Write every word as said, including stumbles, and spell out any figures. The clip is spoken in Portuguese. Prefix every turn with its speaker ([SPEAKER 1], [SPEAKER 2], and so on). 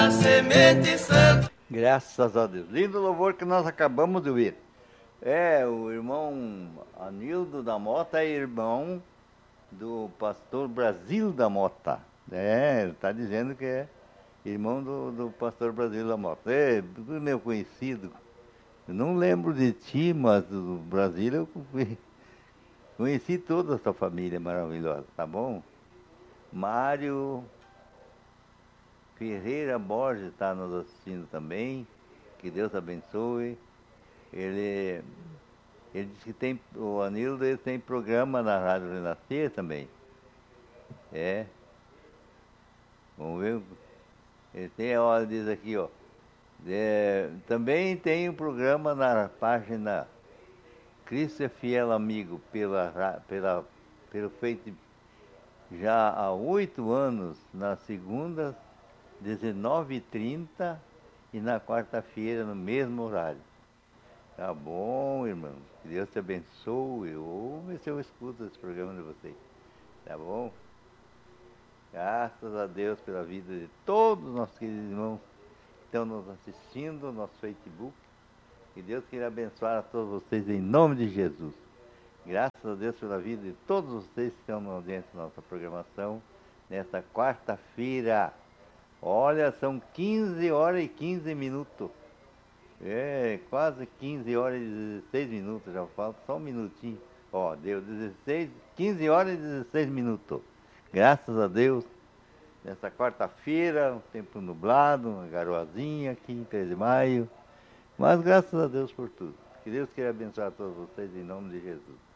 [SPEAKER 1] Semente santa.
[SPEAKER 2] Graças a Deus. Lindo louvor que nós acabamos de ouvir. É, o irmão Anildo da Mota é irmão do pastor Brasil da Mota. É, ele está dizendo que é irmão do, do pastor Brasil da Mota. É, tudo meu conhecido. Eu não lembro de ti, mas do Brasil eu conheci toda essa família maravilhosa, tá bom? Mário Ferreira Borges está nos assistindo também. Que Deus abençoe. Ele, ele diz que tem, o Anildo ele tem programa na Rádio Renascer também. É. Vamos ver. Ele tem, olha, diz aqui, ó. É, também tem um programa na página Cristo é Fiel Amigo, pela, pela, pelo feito já há oito anos, nas segundas, dezenove e trinta e na quarta-feira, no mesmo horário. Tá bom, irmão. Que Deus te abençoe. Ou ver se eu escuto esse programa de vocês. Tá bom? Graças a Deus pela vida de todos os nossos queridos irmãos que estão nos assistindo no nosso Facebook. Que Deus queira abençoar a todos vocês em nome de Jesus. Graças a Deus pela vida de todos vocês que estão na audiência da nossa programação nesta quarta-feira. Olha, são quinze horas e quinze minutos. É, quase quinze horas e dezesseis minutos, já falta só um minutinho. Ó, deu dezesseis, quinze horas e dezesseis minutos. Graças a Deus, nessa quarta-feira, um tempo nublado, uma garoazinha aqui em treze de maio. Mas graças a Deus por tudo. Que Deus queira abençoar todos vocês em nome de Jesus.